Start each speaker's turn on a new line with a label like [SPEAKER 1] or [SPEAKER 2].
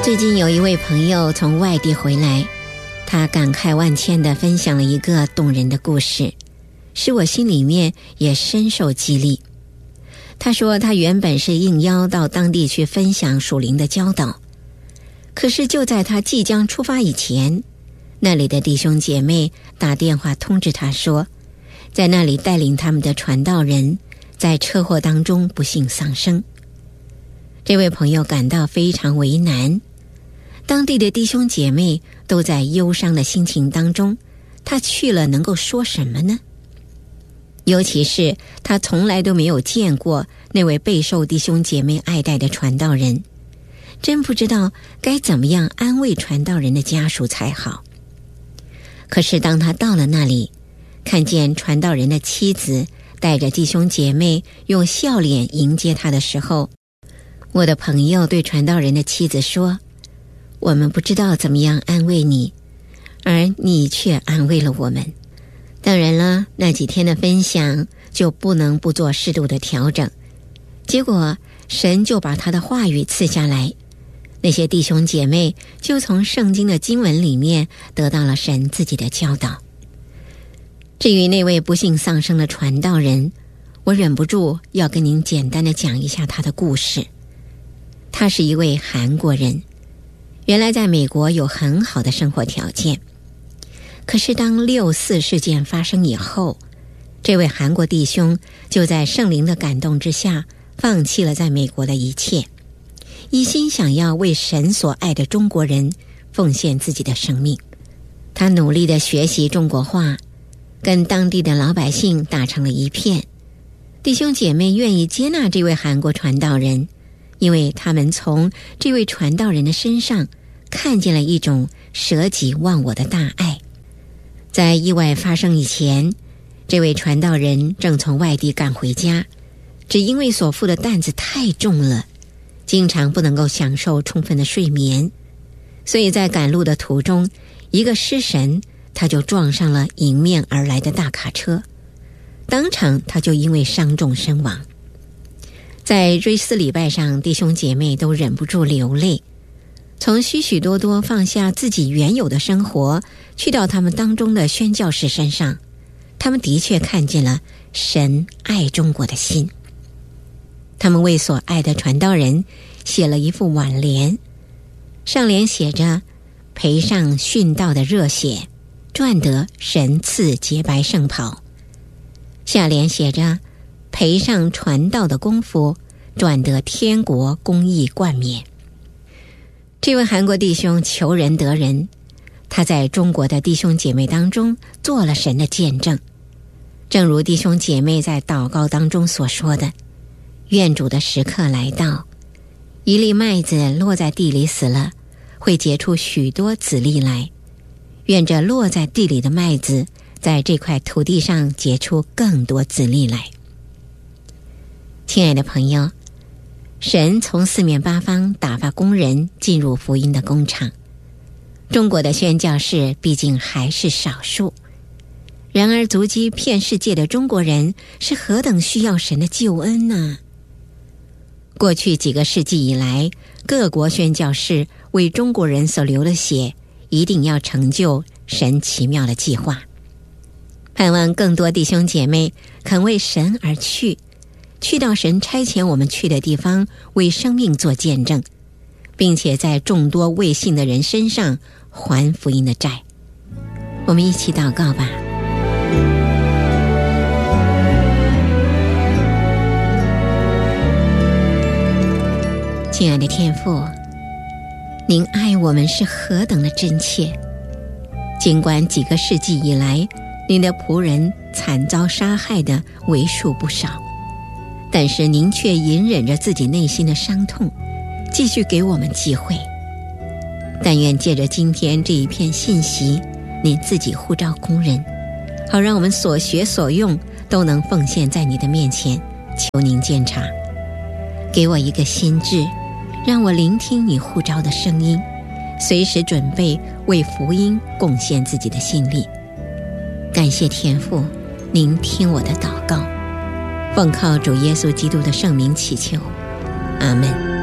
[SPEAKER 1] 最近有一位朋友从外地回来，他感慨万千地分享了一个动人的故事，使我心里面也深受激励。他说他原本是应邀到当地去分享属灵的教导，可是就在他即将出发以前，那里的弟兄姐妹打电话通知他说，在那里带领他们的传道人在车祸当中不幸丧生。这位朋友感到非常为难，当地的弟兄姐妹都在忧伤的心情当中，他去了能够说什么呢？尤其是他从来都没有见过那位备受弟兄姐妹爱戴的传道人，真不知道该怎么样安慰传道人的家属才好。可是当他到了那里，看见传道人的妻子带着弟兄姐妹用笑脸迎接他的时候，我的朋友对传道人的妻子说，我们不知道怎么样安慰你，而你却安慰了我们。当然了，那几天的分享就不能不做适度的调整，结果神就把他的话语赐下来，那些弟兄姐妹就从圣经的经文里面得到了神自己的教导。至于那位不幸丧生的传道人，我忍不住要跟您简单的讲一下他的故事。他是一位韩国人，原来在美国有很好的生活条件，可是当6·4事件发生以后，这位韩国弟兄就在圣灵的感动之下放弃了在美国的一切，一心想要为神所爱的中国人奉献自己的生命。他努力地学习中国话，跟当地的老百姓打成了一片。弟兄姐妹愿意接纳这位韩国传道人，因为他们从这位传道人的身上看见了一种舍己忘我的大爱。在意外发生以前，这位传道人正从外地赶回家，只因为所负的担子太重了，经常不能够享受充分的睡眠，所以在赶路的途中，一个失神，他就撞上了迎面而来的大卡车，当场他就因为伤重身亡。在追思礼拜上，弟兄姐妹都忍不住流泪，从许许多多放下自己原有的生活，去到他们当中的宣教士身上，他们的确看见了神爱中国的心。他们为所爱的传道人写了一副挽联，上联写着赔上殉道的热血，赚得神赐洁白圣袍，下联写着赔上传道的功夫，赚得天国公义冠冕。这位韩国弟兄求人得人，他在中国的弟兄姐妹当中做了神的见证。正如弟兄姐妹在祷告当中所说的，愿主的时刻来到，一粒麦子落在地里死了，会结出许多子粒来，愿这落在地里的麦子在这块土地上结出更多子粒来。亲爱的朋友，神从四面八方打发工人进入福音的工厂，中国的宣教士毕竟还是少数，然而足迹遍世界的中国人是何等需要神的救恩呢？过去几个世纪以来，各国宣教士为中国人所流的血，一定要成就神奇妙的计划。盼望更多弟兄姐妹肯为神而去，去到神差遣我们去的地方，为生命做见证，并且在众多未信的人身上还福音的债。我们一起祷告吧。亲爱的天父，您爱我们是何等的真切，尽管几个世纪以来，您的仆人惨遭杀害的为数不少，但是您却隐忍着自己内心的伤痛，继续给我们机会。但愿借着今天这一片信息，您自己呼召工人，好让我们所学所用都能奉献在你的面前，求您鉴察。给我一个心智，让我聆听你呼召的声音，随时准备为福音贡献自己的心力。感谢天父，您听我的祷告，奉靠主耶稣基督的圣名祈求，阿们。